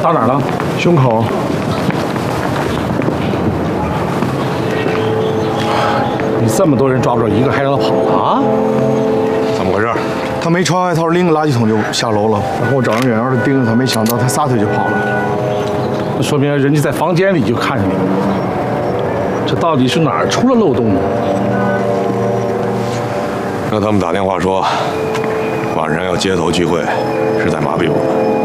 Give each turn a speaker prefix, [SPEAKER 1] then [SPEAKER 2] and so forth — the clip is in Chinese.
[SPEAKER 1] 打哪儿了？
[SPEAKER 2] 胸口。
[SPEAKER 1] 你这么多人抓不着一个，还让他跑了啊？
[SPEAKER 3] 怎么回事？
[SPEAKER 2] 他没穿外套，拎个垃圾桶就下楼了。然后我找人远远的盯着他，没想到他撒腿就跑了。
[SPEAKER 1] 那说明人家在房间里就看见你了。这到底是哪儿出了漏洞呢？
[SPEAKER 3] 让他们打电话说，晚上要街头聚会，是在麻痹我们。